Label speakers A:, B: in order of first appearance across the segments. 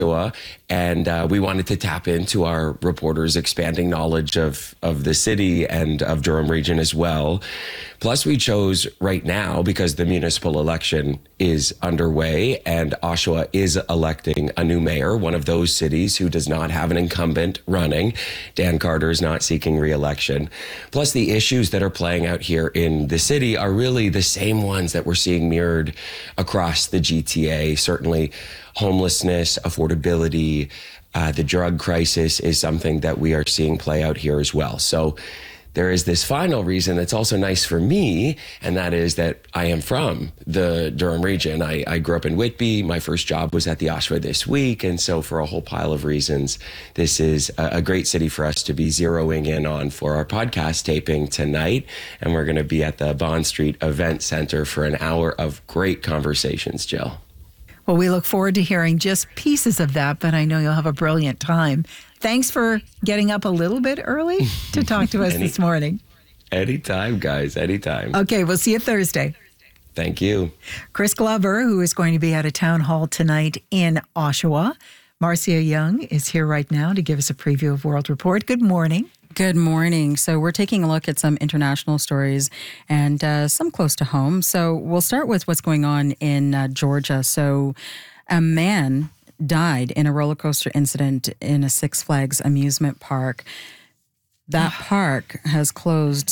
A: and we wanted to tap into our reporters' expanding knowledge of the city and of Durham region as well. Plus, we chose right now because the municipal election is underway and Oshawa is electing a new mayor, one of those cities who does not have an incumbent running. Dan Carter is not seeking re-election. Plus, the issues that are playing out here in the city are really the same ones that we're seeing mirrored across the GTA. Certainly, homelessness, affordability, the drug crisis is something that we are seeing play out here as well. So there is this final reason that's also nice for me, and that is that I am from the Durham region. I grew up in Whitby. My first job was at the Oshawa This Week, and so for a whole pile of reasons, this is a great city for us to be zeroing in on for our podcast taping tonight, and we're going to be at the Bond Street Event Center for an hour of great conversations, Jill.
B: Well, we look forward to hearing just pieces of that, but I know you'll have a brilliant time. Thanks for getting up a little bit early to talk to us this morning.
A: Anytime, guys, anytime.
B: Okay, we'll see you Thursday.
A: Thank you.
B: Chris Glover, who is going to be at a town hall tonight in Oshawa. Marcia Young is here right now to give us a preview of World Report. Good morning.
C: Good morning. So we're taking a look at some international stories and some close to home. So we'll start with what's going on in Georgia. So a man died in a roller coaster incident in a Six Flags amusement park. That park has closed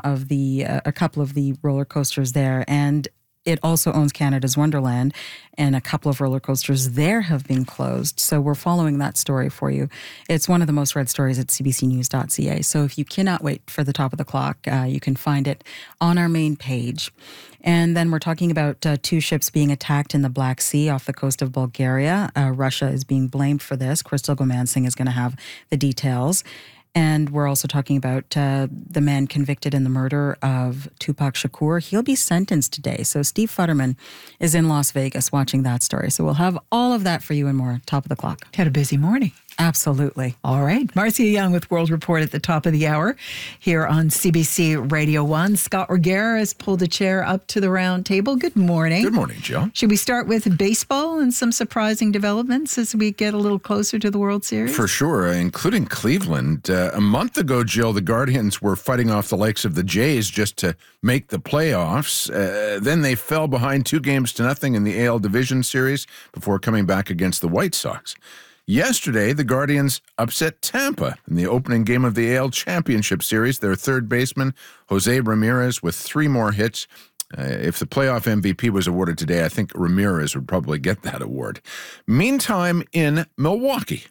C: a couple of the roller coasters there, and it also owns Canada's Wonderland, and a couple of roller coasters there have been closed. So we're following that story for you. It's one of the most read stories at cbcnews.ca. So if you cannot wait for the top of the clock, you can find it on our main page. And then we're talking about two ships being attacked in the Black Sea off the coast of Bulgaria. Russia is being blamed for this. Crystal Gomansing is going to have the details. And we're also talking about the man convicted in the murder of Tupac Shakur. He'll be sentenced today. So Steve Futterman is in Las Vegas watching that story. So we'll have all of that for you and more, top of the clock.
B: Had a busy morning.
C: Absolutely.
B: All right. Marcia Young with World Report at the top of the hour here on CBC Radio 1. Scott Reguera has pulled a chair up to the round table. Good morning.
D: Good morning, Jill.
B: Should we start with baseball and some surprising developments as we get a little closer to the World Series?
D: For sure, including Cleveland. A month ago, Jill, the Guardians were fighting off the likes of the Jays just to make the playoffs. Then they fell behind 2-0 in the AL Division Series before coming back against the White Sox. Yesterday, the Guardians upset Tampa in the opening game of the AL Championship Series. Their third baseman, Jose Ramirez, with 3 more hits. If the playoff MVP was awarded today, I think Ramirez would probably get that award. Meantime, in Milwaukee.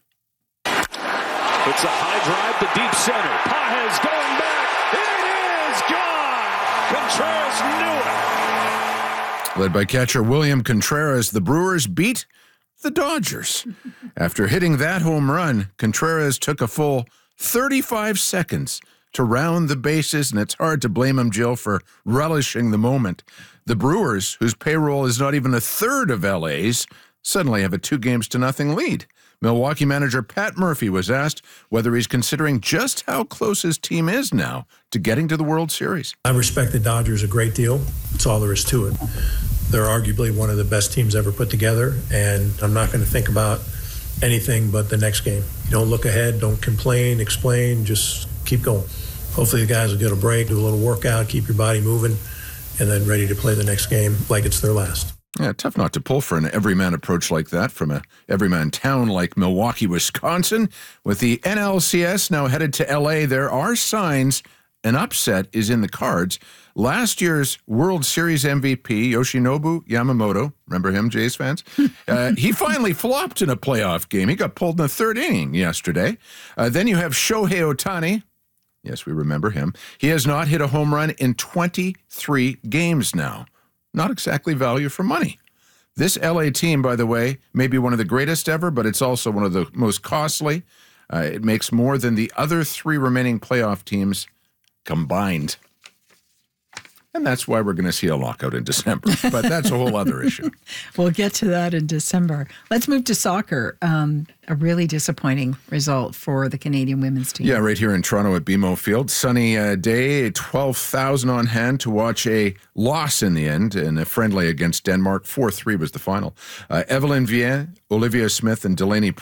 E: It's a high drive to deep center. Pages going back. It is gone. Contreras knew it.
D: Led by catcher William Contreras, the Brewers beat the Dodgers. After hitting that home run, Contreras took a full 35 seconds to round the bases, and it's hard to blame him, Jill, for relishing the moment. The Brewers, whose payroll is not even a third of LA's, suddenly have a 2-0 lead. Milwaukee manager Pat Murphy was asked whether he's considering just how close his team is now to getting to the World Series.
F: I respect the Dodgers a great deal. That's all there is to it. They're arguably one of the best teams ever put together, and I'm not going to think about anything but the next game. You don't look ahead, don't complain, explain, just keep going. Hopefully the guys will get a break, do a little workout, keep your body moving, and then ready to play the next game like it's their last.
D: Yeah, tough not to pull for an everyman approach like that from a everyman town like Milwaukee, Wisconsin. With the NLCS now headed to LA, there are signs an upset is in the cards. Last year's World Series MVP, Yoshinobu Yamamoto, remember him, Jays fans? He finally flopped in a playoff game. He got pulled in the third inning yesterday. Then you have Shohei Ohtani. Yes, we remember him. He has not hit a home run in 23 games now. Not exactly value for money. This LA team, by the way, may be one of the greatest ever, but it's also one of the most costly. It makes more than the other 3 remaining playoff teams combined. And that's why we're going to see a lockout in December. But that's a whole other issue.
B: We'll get to that in December. Let's move to soccer. A really disappointing result for the Canadian women's team.
D: Yeah, right here in Toronto at BMO Field. Sunny day, 12,000 on hand to watch a loss in the end in a friendly against Denmark. 4-3 was the final. Evelyn Viens, Olivia Smith, and Delaney